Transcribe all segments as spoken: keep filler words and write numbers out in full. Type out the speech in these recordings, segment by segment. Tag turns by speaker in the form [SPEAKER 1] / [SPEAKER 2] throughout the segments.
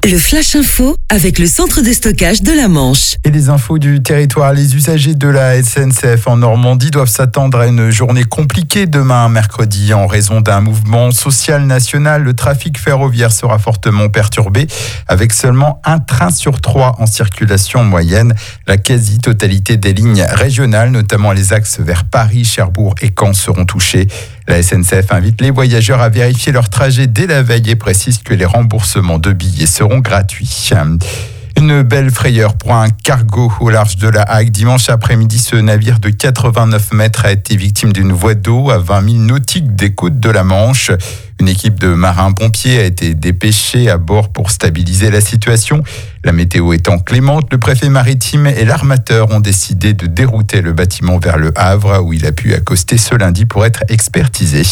[SPEAKER 1] Le Flash Info avec le centre de stockage de la Manche.
[SPEAKER 2] Et les infos du territoire, les usagers de la S N C F en Normandie doivent s'attendre à une journée compliquée demain, mercredi. En raison d'un mouvement social national, le trafic ferroviaire sera fortement perturbé avec seulement un train sur trois en circulation moyenne. La quasi-totalité des lignes régionales, notamment les axes vers Paris, Cherbourg et Caen, seront touchés. La S N C F invite les voyageurs à vérifier leur trajet dès la veille et précise que les remboursements de billets seront gratuits. Une belle frayeur pour un cargo au large de la Hague. Dimanche après-midi, ce navire de quatre-vingt-neuf mètres a été victime d'une voie d'eau à vingt milles nautiques des côtes de la Manche. Une équipe de marins-pompiers a été dépêchée à bord pour stabiliser la situation. La météo étant clémente, le préfet maritime et l'armateur ont décidé de dérouter le bâtiment vers le Havre, où il a pu accoster ce lundi pour être expertisé.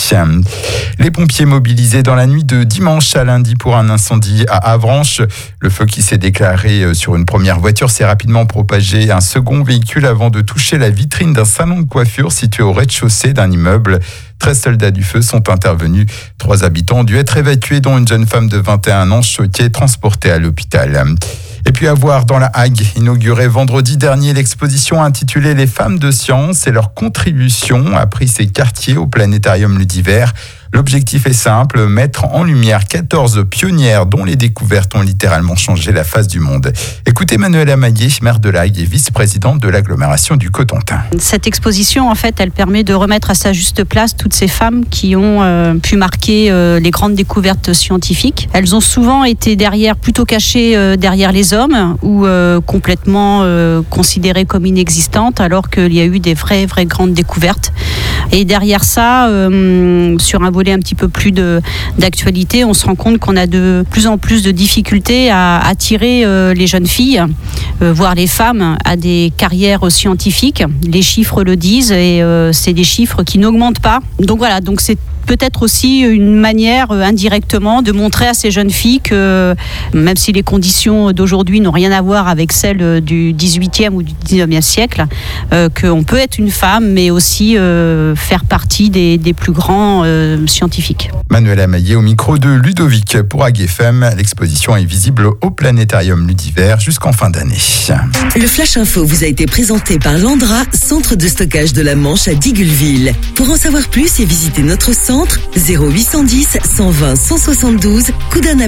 [SPEAKER 2] Les pompiers mobilisés dans la nuit de dimanche à lundi pour un incendie à Avranches. Le feu qui s'est déclaré sur une première voiture s'est rapidement propagé à un second véhicule avant de toucher la vitrine d'un salon de coiffure situé au rez-de-chaussée d'un immeuble. treize soldats du feu sont intervenus. Trois habitants ont dû être évacués, dont une jeune femme de vingt et un ans choquée, transportée à l'hôpital. Et puis à voir dans la Hague, inaugurée vendredi dernier, l'exposition intitulée « Les femmes de science et leur contribution » a pris ses quartiers au planétarium Ludivert. L'objectif est simple, mettre en lumière quatorze pionnières dont les découvertes ont littéralement changé la face du monde. Écoutez Manuela Maillet, maire de la Hague et vice-présidente de l'agglomération du Cotentin.
[SPEAKER 3] Cette exposition, en fait, elle permet de remettre à sa juste place toutes ces femmes qui ont euh, pu marquer euh, les grandes découvertes scientifiques. Elles ont souvent été derrière, plutôt cachées euh, derrière les hommes ou euh, complètement euh, considérées comme inexistantes, alors qu'il y a eu des vraies, vraies grandes découvertes. Et derrière ça, euh, sur un volet un petit peu plus de, d'actualité, on se rend compte qu'on a de plus en plus de difficultés à attirer euh, les jeunes filles, euh, voire les femmes, à des carrières scientifiques. Les chiffres le disent et euh, c'est des chiffres qui n'augmentent pas. Donc voilà, donc c'est peut-être aussi une manière euh, indirectement de montrer à ces jeunes filles que même si les conditions d'aujourd'hui n'ont rien à voir avec celles du dix-huitième ou du dix-neuvième siècle, euh, qu'on peut être une femme mais aussi euh, faire partie des, des plus grands euh, scientifiques.
[SPEAKER 2] Manuela Maillet au micro de Ludovic pour Hague F M. L'exposition est visible au planétarium Ludivert jusqu'en fin d'année.
[SPEAKER 1] Le Flash Info vous a été présenté par Landra, centre de stockage de la Manche à Digoulville. Pour en savoir plus et visiter notre centre, zéro huit cent dix, cent vingt, cent soixante-douze, coup d'un appel.